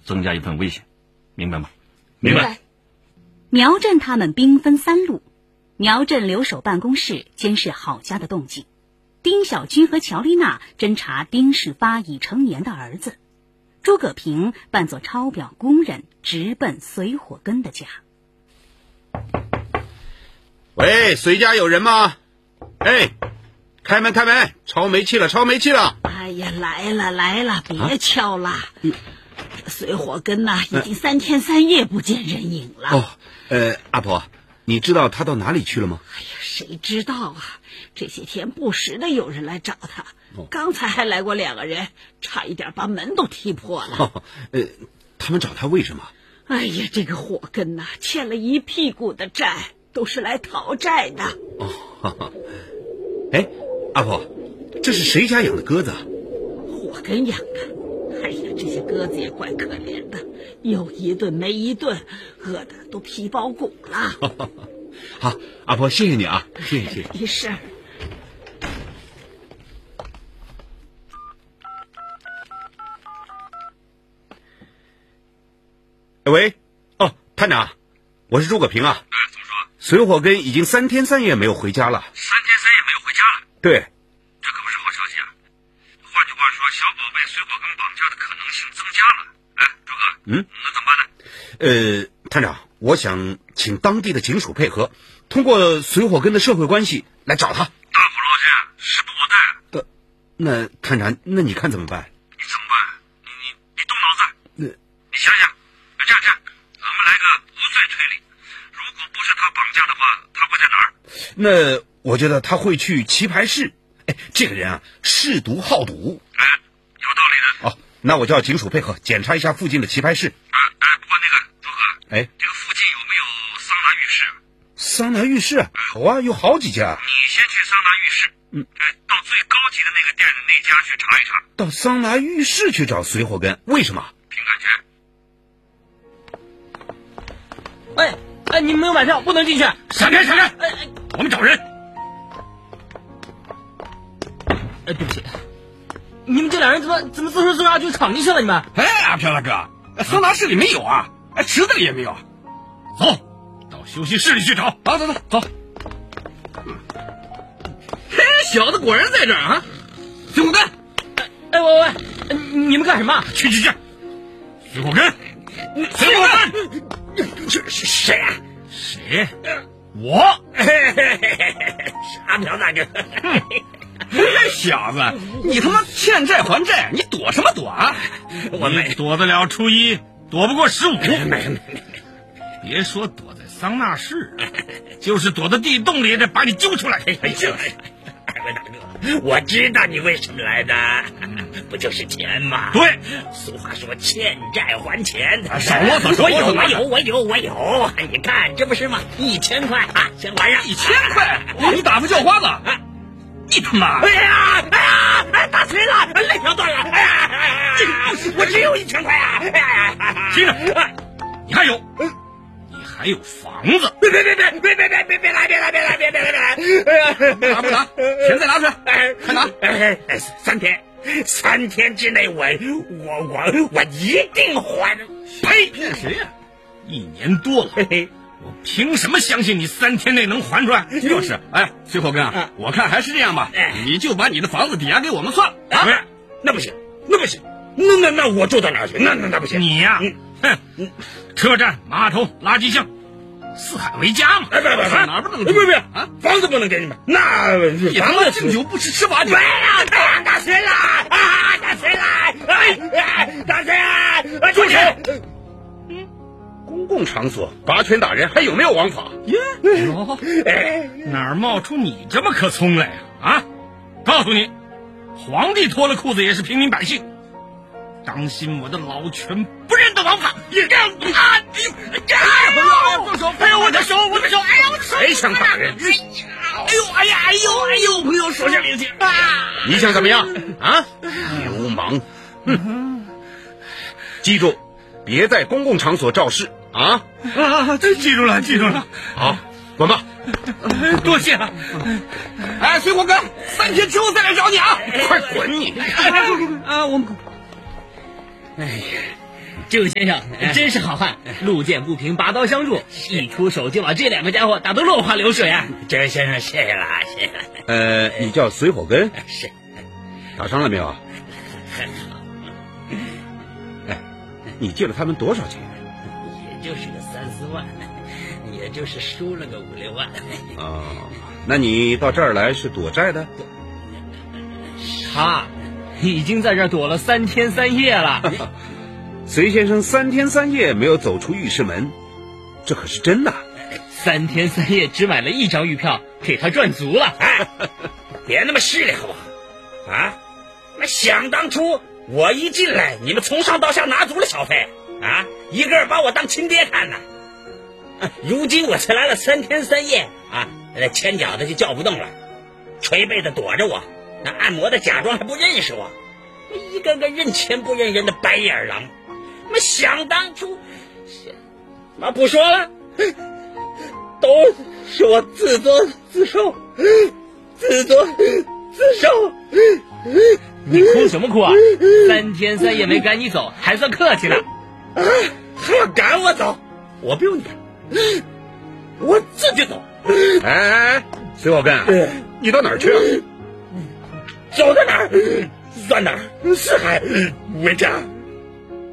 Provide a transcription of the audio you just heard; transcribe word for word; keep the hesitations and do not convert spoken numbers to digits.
增加一份危险，明白吗？ 明白。 苗振他们兵分三路，苗振留守办公室监视郝家的动静，丁小军和乔丽娜侦查丁世发已成年的儿子，诸葛平扮作抄表工人直奔隋火根的家。 喂，隋家有人吗？哎，开门开门，抄煤气了抄煤气了。 哎呀，来了来了，别敲了。啊嗯、隋火根呐、啊，已经三天三夜不见人影了。 哦，呃，阿婆，你知道他到哪里去了吗？ 哎呀，谁知道啊！这些天不时的有人来找他，哦、刚才还来过两个人，差一点把门都踢破了。 哦、呃，他们找他为什么？ 哎呀，这个火根呐、啊，欠了一屁股的债，都是来讨债的。 哦，哈哈。哎，阿婆，这是谁家养的鸽子啊？ 火根养的。哎呀，这些鸽子也怪可怜的，有一顿没一顿，饿的都皮包骨了。 好，阿婆，谢谢你啊，谢谢谢谢。 没事。 喂，哦，探长，我是诸葛平啊。 哎，怎么说？ 隋火根已经三天三夜没有回家了。 三天三夜没有回家了？ 对。 这可不是好消息啊！换句话说，小宝被隋火根绑架的可能性增加了。哎，诸葛， 嗯， 那怎么办呢？ 呃，探长，我想请当地的警署配合，通过隋火根的社会关系来找他。 大伙落下，时不我待啊。 呃，那探长，那你看怎么办？ 你怎么办？你你你动脑子。 那、 呃、你想想，这样这样，咱们来个无罪推理。如果不是他绑架的话，他会在哪儿？ 那我觉得他会去棋牌室。哎，这个人啊，嗜赌好赌。 哎，有道理的。 哦，那我叫警署配合检查一下附近的棋牌室。 哎哎，不过那个诸葛， 哎， 这个附近有没有桑拿浴室？ 桑拿浴室？有啊，有好几家。 你先去桑拿浴室， 嗯， 哎，到最高级的那个店的那家去查一查。 到桑拿浴室去找隋火根，为什么？ 凭感觉。 哎哎，你们没有买票，不能进去。 闪开闪开！哎哎，我们找人。 哎，对不起，你们这俩人怎么怎么自说自话就闯进去了？你们？ 哎，阿飘大哥，桑拿室里没有啊，哎，池子里也没有。 走，到休息室里去找。 走走走走。嘿，小子果然在这儿啊！ 隋火根，哎哎喂喂，你们干什么？ 去去去！隋火根，隋火根， 这是谁啊？ 谁？我。 阿飘大哥。 这小子，你他妈欠债还债，你躲什么躲啊？ 我没躲得了初一，躲不过十五。 没没没， 别说躲在桑拿室，就是躲在地洞里也得把你揪出来。 哎呀，二位大哥，我知道你为什么来的，不就是钱吗？ 对， 俗话说欠债还钱。 少啰嗦， 我有，我有，我有，我有。你看，这不是吗？一千块啊，先还上。 一千块？你打发叫花子？你他妈！ 哎呀，哎呀，哎，打碎了，肋条断了！哎呀，哎呀，我只有一千块啊！哎呀， 行了，你还有，你还有房子！ 别别别别别别别别别来别来别来别别别来！ 拿不拿？钱再拿出来！快拿！ 哎，三天，三天之内我我我我一定还！ 呸！骗谁呀？一年多了。嘿嘿。我凭什么相信你三天内能还出来？ 就是，哎，隋火根啊，我看还是这样吧，你就把你的房子抵押给我们算了。 啊，那不行，那不行，那那那我住到哪儿去？那那那不行。 你呀，哼，车站、码头、垃圾箱，四海为家嘛。 哎，不不不， 哪不能住？不不啊，房子不能给你们。那房子敬酒不吃吃罚酒。 对呀，打打谁了？啊，打谁了？哎，打谁啊？ 住手！ 公共场所拔拳打人还有没有王法？ 耶，哎，哪儿冒出你这么棵葱来呀？啊，告诉你，皇帝脱了裤子也是平民百姓，当心我的老拳不认得王法！啊！哎呦，哎呦，住手！哎呦，我的手，我的手！哎呦，我的手！ 谁想打人？ 哎呦，哎呀，哎呦，哎呦，朋友手下留情啊！ 你想怎么样啊？流氓！哼！记住，别在公共场所肇事。啊啊！真记住了，记住了。 好，滚吧。 多谢了。 哎，隋火根，三天之后再来找你啊！ 快滚你！ 啊，我们。 哎呀， 这位先生真是好汉，路见不平拔刀相助，一出手就把这两个家伙打得落花流水啊！ 这位先生，谢谢了，谢谢了。 呃，你叫随火根， 是， 打伤了没有啊？ 很好。 哎，你借了他们多少钱？ 也就是个三四万，也就是输了个五六万。 哦，那你到这儿来是躲债的？ 他已经在这儿躲了三天三夜了。 隋先生三天三夜没有走出御史门，这可是真的。 三天三夜只买了一张玉票，给他赚足了。 哎，别那么势利好不好？啊，那想当初我一进来，你们从上到下拿足了小费啊，一个个把我当亲爹看呢。啊，如今我才来了三天三夜啊，前脚的就叫不动了，捶背的躲着我，那按摩的假装还不认识我，一个个认钱不认人的白眼狼。那么想当初，妈不说了，都是我自作自受，自作自受。 你哭什么哭啊？三天三夜没赶你走，还算客气了。 啊，还要赶我走？我不用你，我自己走。 哎哎哎，随火根，你到哪儿去啊？ 走到哪儿算哪儿，四海为家。